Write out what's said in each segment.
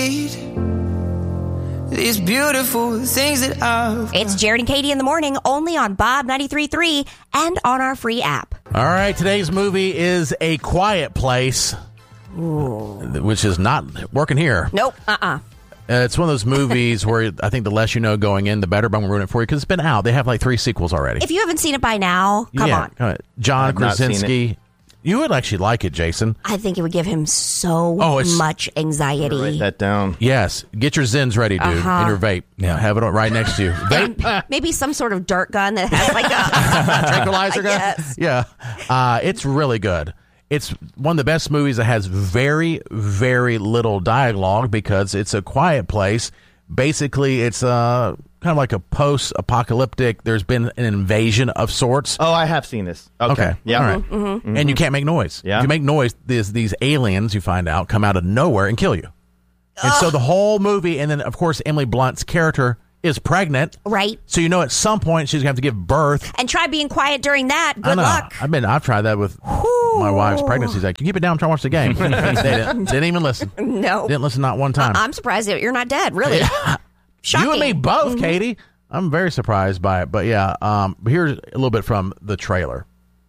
need these beautiful things that I've... It's Jared and Katie in the morning, only on Bob 93.3 and on our free app. All right, today's movie is A Quiet Place, which is not working here. Nope, It's one of those movies where I think the less you know going in, the better, but I'm going to ruin it for you because it's been out. They have like 3 sequels already. If you haven't seen it by now, come on. John I've not seen Krasinski. You would actually like it, Jason. I think it would give him so much anxiety. Write that down. Yes. Get your Zins ready, dude, and your vape. Yeah. Have it right next to you. Vape. Maybe some sort of dart gun that has like a... tranquilizer gun? Yes. Yeah. It's really good. It's one of the best movies that has very, very little dialogue because it's a quiet place. Basically, it's kind of like a post-apocalyptic. There's been an invasion of sorts. Oh, I have seen this. Okay. Yeah. All right. Mm-hmm. And you can't make noise. Yeah. If you make noise, these aliens, you find out, come out of nowhere and kill you. And so the whole movie, and then, of course, Emily Blunt's character is pregnant. Right. So you know at some point she's going to have to give birth. And try being quiet during that. Good luck. I've tried that with my wife's pregnancy. She's like, you keep it down, I'm trying to watch the game. They didn't even listen. No. Didn't listen not one time. I'm surprised that you're not dead, really. Shocking. You and me both, Katie. I'm very surprised by it. But yeah, here's a little bit from the trailer.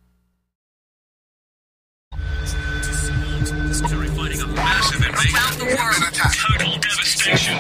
Fighting a massive invasion around the world. Total devastation.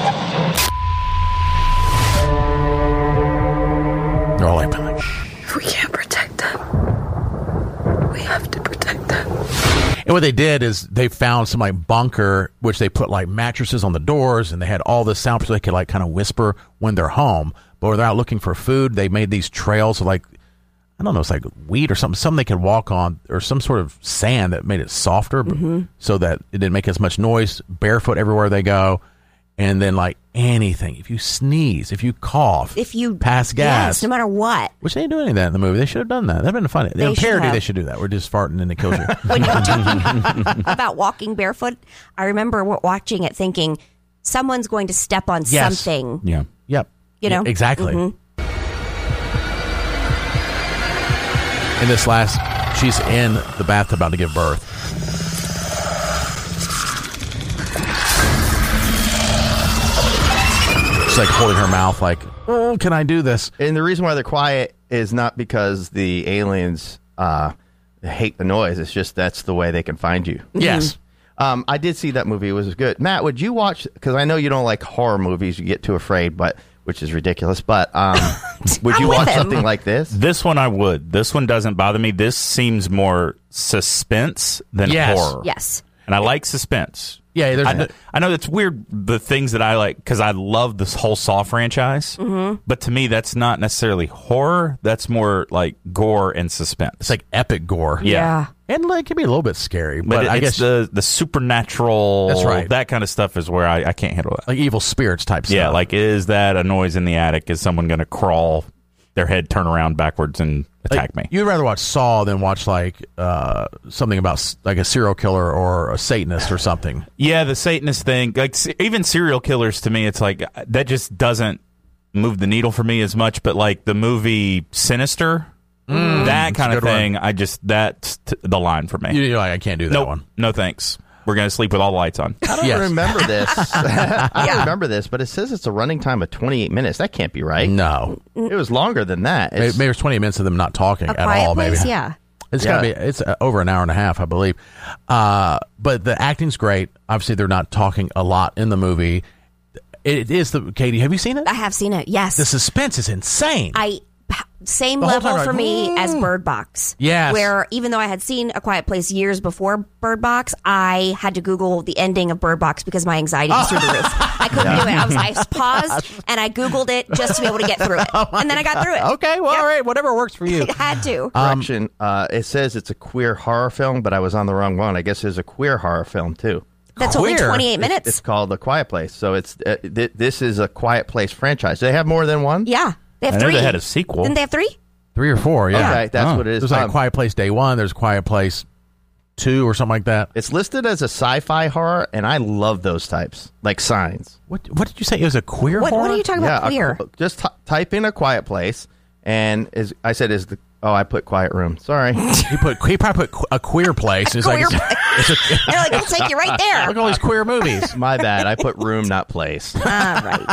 They're all like, We can't protect them. We have to protect them. and what they did is they found some like bunker, which they put like mattresses on the doors, and they had all this sound so they could like kind of whisper when they're home. But when they're out looking for food, they made these trails of like, I don't know, it's like wheat or something they could walk on, or some sort of sand that made it softer, so that it didn't make as much noise. Barefoot everywhere they go. And then, like anything, if you sneeze, if you cough, if you pass gas, yes, no matter what. Which they didn't do any of that in the movie. They should have done that. That'd been funny. In a parody, they should do that. We're just farting and it kills you. When you're talking about walking barefoot, I remember watching it thinking, someone's going to step on something. Yeah. Yep. You know? Exactly. In this she's in the bathtub about to give birth. She's like holding her mouth like, oh, can I do this? And the reason why they're quiet is not because the aliens hate the noise. It's just that's the way they can find you. Yes. I did see that movie. It was good. Matt, would you watch, because I know you don't like horror movies, you get too afraid, which is ridiculous, but would you watch something like this? This one I would. This one doesn't bother me. This seems more suspense than horror. Yes. And I like suspense. Yeah, I know it's weird, the things that I like, because I love this whole Saw franchise, but to me, that's not necessarily horror. That's more like gore and suspense. It's like epic gore. Yeah. And like, it can be a little bit scary. But I guess the supernatural, that's right. That kind of stuff is where I can't handle that. Like evil spirits type stuff. Yeah, like, is that a noise in the attic? Is someone going to crawl, their head turn around backwards and attack me? You'd rather watch Saw than watch like something about like a serial killer or a Satanist or something. Yeah, the Satanist thing, like even serial killers, to me, it's like that just doesn't move the needle for me as much. But like the movie Sinister, that kind of thing, that's the line for me. You're like, I can't do that one. No thanks. We're going to sleep with all the lights on. I don't remember this. I don't remember this, but it says it's a running time of 28 minutes. That can't be right. No. It was longer than that. Maybe it's 20 minutes of them not talking A at Quiet all. Place, maybe. yeah. It's gotta be. It's over an hour and a half, I believe. But the acting's great. Obviously, they're not talking a lot in the movie. It is Katie, have you seen it? I have seen it, yes. The suspense is insane. Same The whole level time, for like, me as Bird Box. Yes. Where even though I had seen A Quiet Place years before Bird Box, I had to Google the ending of Bird Box because my anxiety was through the roof. I couldn't do it. I paused and I Googled it just to be able to get through it. And then I got through it. Okay, well, all right, whatever works for you. I had to. Correction, it says it's a queer horror film, but I was on the wrong one. I guess there's a queer horror film, too. That's only 28 minutes. It's called A Quiet Place. So it's this is a Quiet Place franchise. Do they have more than one? Yeah. They have I know 3. they had a sequel. Didn't they have 3? 3 or 4, yeah. Okay, that's what it is. There's like Quiet Place Day 1, there's Quiet Place 2 or something like that. It's listed as a sci-fi horror, and I love those types, like Signs. What did you say? It was a queer horror? What are you talking about, queer? Just type in A Quiet Place, and is Oh, I put Quiet Room. Sorry. He probably put a queer place. It's Queer like You're like, I'll take you right there. look at all these queer movies. My bad. I put room, not place. All right.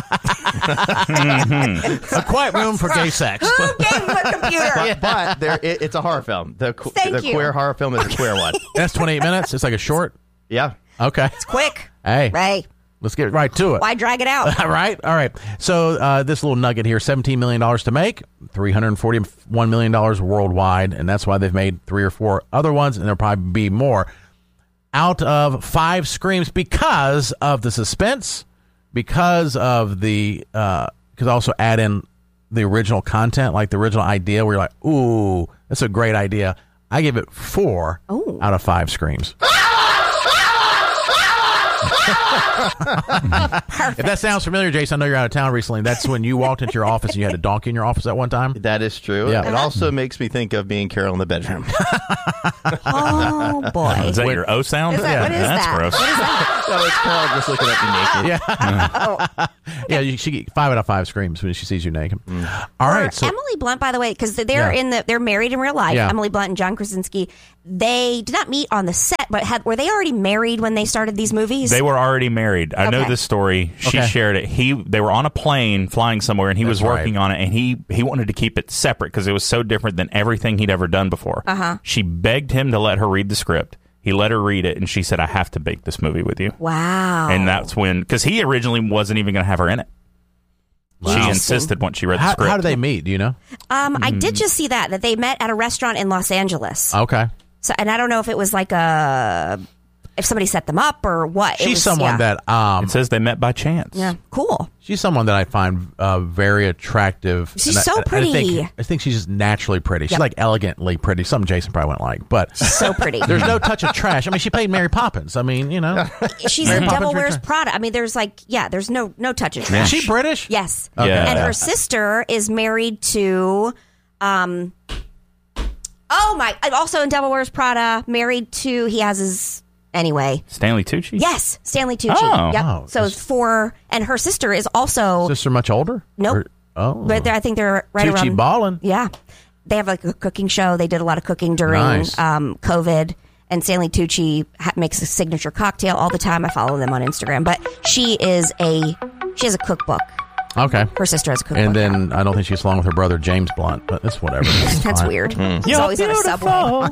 A quiet room for gay sex. Who gave him a computer? But it's a horror film. The Thank you. queer horror film is a queer one. That's 28 minutes. It's like a short. Yeah. Okay. Quick. Hey, Right. let's get right to it. Why drag it out? All right. All right. So this little nugget here, $17 million to make, $341 million worldwide, and that's why they've made 3 or 4 other ones, and there'll probably be more. Out of 5 screams because of the suspense, because of the because also add in the original content, like the original idea where you're like, ooh, that's a great idea. I give it 4 out of 5 screams. If that sounds familiar, Jason, I know you're out of town recently. That's when you walked into your office and you had a donkey in your office at one time. That is true. Yeah. It also makes me think of being Carol in the bedroom. Oh, boy. Is that your O sound? Is that- what is That's that? gross. What is that? No, it's Carol just looking at me naked. Yeah, she get 5 out of 5 screams when she sees you naked. All right, so Emily Blunt, by the way, because they're married in real life. Yeah. Emily Blunt and John Krasinski. They did not meet on the set, but were they already married when they started these movies? They were already married. I know Okay. this story. She Okay. shared it. They were on a plane flying somewhere, and he was That's working right. on it, and he wanted to keep it separate because it was so different than everything he'd ever done before. She begged him to let her read the script. He let her read it, and she said, "I have to make this movie with you." Wow. And that's when, because he originally wasn't even going to have her in it. She Interesting. insisted once she read the script. how do they meet? Do you know? I did just see that they met at a restaurant in Los Angeles. Okay. So, and I don't know if it was like if somebody set them up or what. She's someone that It says they met by chance. Yeah, cool. she's someone that I find very attractive. She's And so pretty. I think she's just naturally pretty. She's Yep. like elegantly pretty. Something Jason probably wouldn't like, but So pretty. there's no touch of trash. I mean, she played Mary Poppins. I mean, you know, She's Mary in Devil Poppins Wears Return. Prada. I mean, there's there's no touch of is trash. she British? Yes. Okay. Yeah. And her sister is married to also in Devil Wears Prada, married to anyway. Stanley Tucci? Yes, Stanley Tucci. Oh. Yep. Oh, So and her sister is also Sister much older? Nope. Or- oh, but I think they're right Tucci around ballin'. Yeah. They have like a cooking show. They did a lot of cooking during Nice. COVID. And Stanley Tucci makes a signature cocktail all the time. I follow them on Instagram. But she has a cookbook. Okay. Her sister has a cookbook. And then I don't think she gets along with her brother James Blunt, but it's whatever. It's That's fine. weird. He's always on a subway.